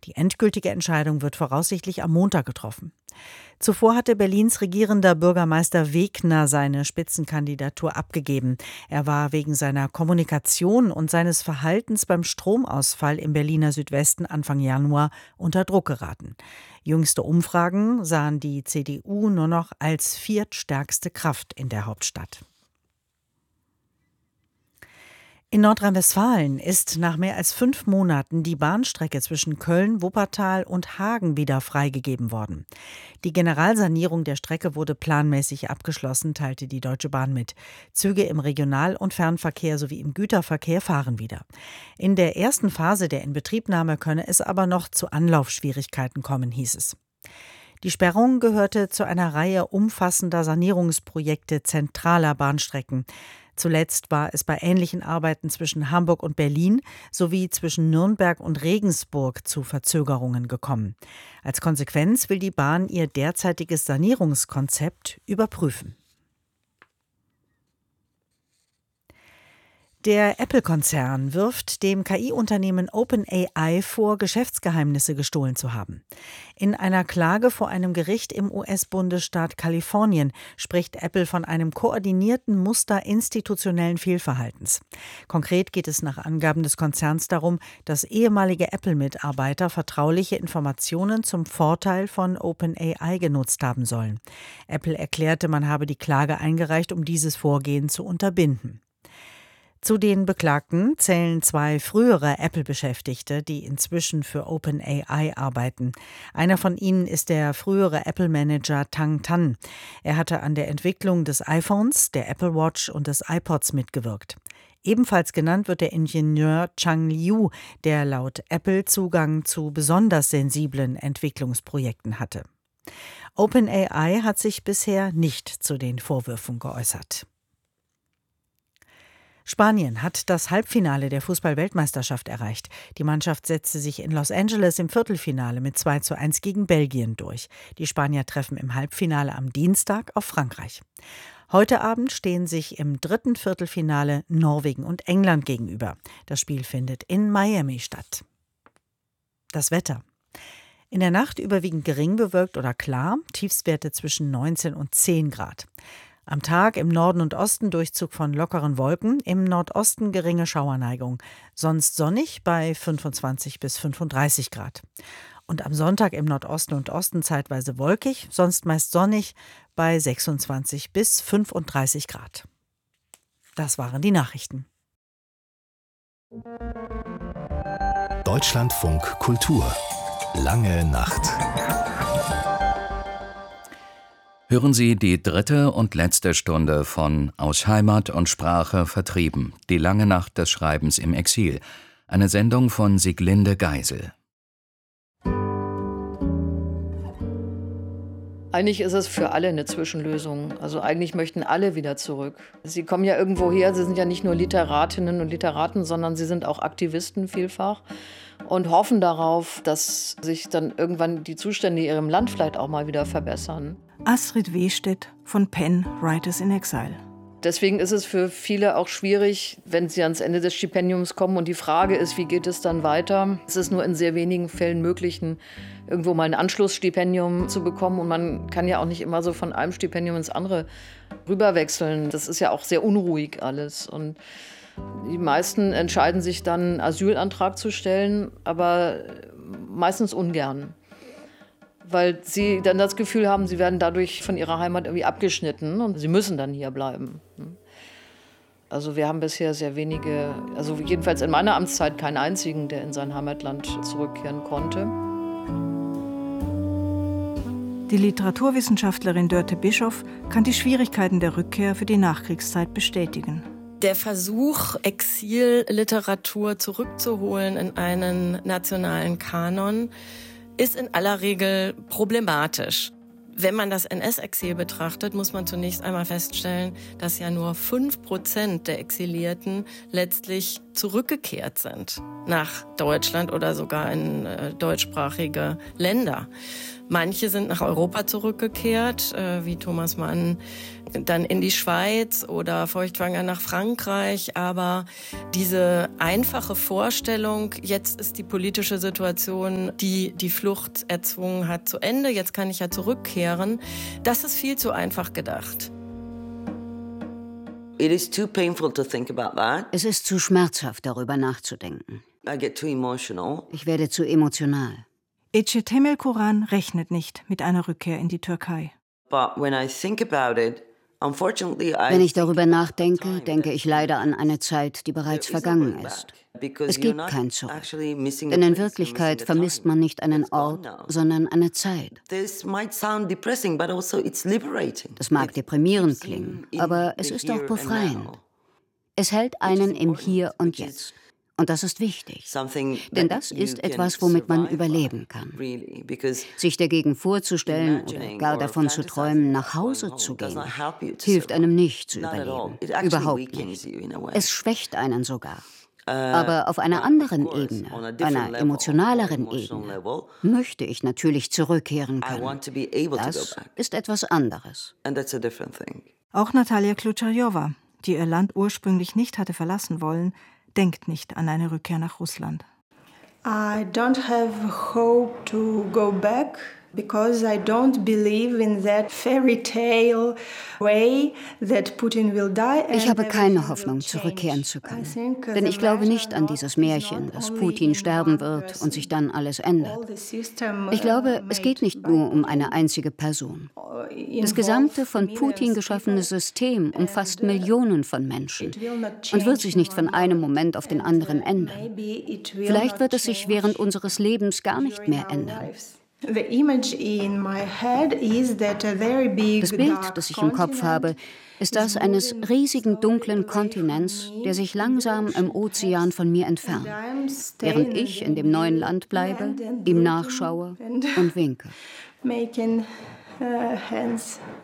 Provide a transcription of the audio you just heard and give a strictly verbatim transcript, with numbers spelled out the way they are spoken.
Die endgültige Entscheidung wird voraussichtlich am Montag getroffen. Zuvor hatte Berlins regierender Bürgermeister Wegner seine Spitzenkandidatur abgegeben. Er war wegen seiner Kommunikation und seines Verhaltens beim Stromausfall im Berliner Südwesten Anfang Januar unter Druck geraten. Jüngste Umfragen sahen die C D U nur noch als viertstärkste Kraft in der Hauptstadt. In Nordrhein-Westfalen ist nach mehr als fünf Monaten die Bahnstrecke zwischen Köln, Wuppertal und Hagen wieder freigegeben worden. Die Generalsanierung der Strecke wurde planmäßig abgeschlossen, teilte die Deutsche Bahn mit. Züge im Regional- und Fernverkehr sowie im Güterverkehr fahren wieder. In der ersten Phase der Inbetriebnahme könne es aber noch zu Anlaufschwierigkeiten kommen, hieß es. Die Sperrung gehörte zu einer Reihe umfassender Sanierungsprojekte zentraler Bahnstrecken. Zuletzt war es bei ähnlichen Arbeiten zwischen Hamburg und Berlin sowie zwischen Nürnberg und Regensburg zu Verzögerungen gekommen. Als Konsequenz will die Bahn ihr derzeitiges Sanierungskonzept überprüfen. Der Apple-Konzern wirft dem K I-Unternehmen OpenAI vor, Geschäftsgeheimnisse gestohlen zu haben. In einer Klage vor einem Gericht im U S-Bundesstaat Kalifornien spricht Apple von einem koordinierten Muster institutionellen Fehlverhaltens. Konkret geht es nach Angaben des Konzerns darum, dass ehemalige Apple-Mitarbeiter vertrauliche Informationen zum Vorteil von OpenAI genutzt haben sollen. Apple erklärte, man habe die Klage eingereicht, um dieses Vorgehen zu unterbinden. Zu den Beklagten zählen zwei frühere Apple-Beschäftigte, die inzwischen für OpenAI arbeiten. Einer von ihnen ist der frühere Apple-Manager Tang Tan. Er hatte an der Entwicklung des iPhones, der Apple Watch und des iPods mitgewirkt. Ebenfalls genannt wird der Ingenieur Chang Liu, der laut Apple Zugang zu besonders sensiblen Entwicklungsprojekten hatte. OpenAI hat sich bisher nicht zu den Vorwürfen geäußert. Spanien hat das Halbfinale der Fußball-Weltmeisterschaft erreicht. Die Mannschaft setzte sich in Los Angeles im Viertelfinale mit zwei zu eins gegen Belgien durch. Die Spanier treffen im Halbfinale am Dienstag auf Frankreich. Heute Abend stehen sich im dritten Viertelfinale Norwegen und England gegenüber. Das Spiel findet in Miami statt. Das Wetter. In der Nacht überwiegend gering bewölkt oder klar, Tiefstwerte zwischen neunzehn und zehn Grad. Am Tag im Norden und Osten Durchzug von lockeren Wolken, im Nordosten geringe Schauerneigung. Sonst sonnig bei fünfundzwanzig bis fünfunddreißig Grad. Und am Sonntag im Nordosten und Osten zeitweise wolkig, sonst meist sonnig bei sechsundzwanzig bis fünfunddreißig Grad. Das waren die Nachrichten. Deutschlandfunk Kultur. Lange Nacht. Hören Sie die dritte und letzte Stunde von Aus Heimat und Sprache vertrieben. Die lange Nacht des Schreibens im Exil. Eine Sendung von Sieglinde Geisel. Eigentlich ist es für alle eine Zwischenlösung. Also eigentlich möchten alle wieder zurück. Sie kommen ja irgendwo her, sie sind ja nicht nur Literatinnen und Literaten, sondern sie sind auch Aktivisten vielfach und hoffen darauf, dass sich dann irgendwann die Zustände in ihrem Land vielleicht auch mal wieder verbessern. Astrid Westedt von Penn Writers in Exile. Deswegen ist es für viele auch schwierig, wenn sie ans Ende des Stipendiums kommen und die Frage ist, wie geht es dann weiter? Es ist nur in sehr wenigen Fällen möglich, ein, irgendwo mal ein Anschlussstipendium zu bekommen und man kann ja auch nicht immer so von einem Stipendium ins andere rüberwechseln. Das ist ja auch sehr unruhig alles und die meisten entscheiden sich dann, einen Asylantrag zu stellen, aber meistens ungern. Weil sie dann das Gefühl haben, sie werden dadurch von ihrer Heimat irgendwie abgeschnitten und sie müssen dann hier bleiben. Also wir haben bisher sehr wenige, also jedenfalls in meiner Amtszeit keinen einzigen, der in sein Heimatland zurückkehren konnte. Die Literaturwissenschaftlerin Dörte Bischoff kann die Schwierigkeiten der Rückkehr für die Nachkriegszeit bestätigen. Der Versuch, Exilliteratur zurückzuholen in einen nationalen Kanon, ist in aller Regel problematisch. Wenn man das N S-Exil betrachtet, muss man zunächst einmal feststellen, dass ja nur fünf Prozent der Exilierten letztlich zurückgekehrt sind nach Deutschland oder sogar in äh, deutschsprachige Länder. Manche sind nach Europa zurückgekehrt, äh, wie Thomas Mann, dann in die Schweiz oder Feuchtwanger nach Frankreich. Aber diese einfache Vorstellung, jetzt ist die politische Situation, die die Flucht erzwungen hat, zu Ende, jetzt kann ich ja zurückkehren, das ist viel zu einfach gedacht. It is too painful to think about that. Es ist zu schmerzhaft, darüber nachzudenken. I get too emotional. Ich werde zu emotional. Ece Temelkuran rechnet nicht mit einer Rückkehr in die Türkei. But when I think about it, unfortunately, I Wenn ich darüber nachdenke, denke ich leider an eine Zeit, die bereits vergangen ist. Es gibt kein Zurück. Denn in Wirklichkeit vermisst man nicht einen Ort, sondern eine Zeit. Das mag deprimierend klingen, aber es ist auch befreiend. Es hält einen im Hier und Jetzt. Und das ist wichtig, denn das ist etwas, womit man überleben kann. Sich dagegen vorzustellen oder gar davon zu träumen, nach Hause zu gehen, hilft einem nicht zu überleben. Überhaupt nicht. Es schwächt einen sogar. Aber auf einer anderen Ebene, einer emotionaleren Ebene, möchte ich natürlich zurückkehren können. Das ist etwas anderes. Auch Natalia Kluchajowa, die ihr Land ursprünglich nicht hatte verlassen wollen, denkt nicht an eine Rückkehr nach Russland. I don't have hope to go back because I don't believe in that fairy tale way that Putin will die. Ich habe keine Hoffnung, zurückkehren zu können. Denn ich glaube nicht an dieses Märchen, dass Putin sterben wird und sich dann alles ändert. Ich glaube, es geht nicht nur um eine einzige Person. Das gesamte von Putin geschaffene System umfasst Millionen von Menschen und wird sich nicht von einem Moment auf den anderen ändern. Vielleicht wird es sich während unseres Lebens gar nicht mehr ändern. Das Bild, das ich im Kopf habe, ist das eines riesigen dunklen Kontinents, der sich langsam im Ozean von mir entfernt, während ich in dem neuen Land bleibe, ihm nachschaue und winke. Making uh, hands.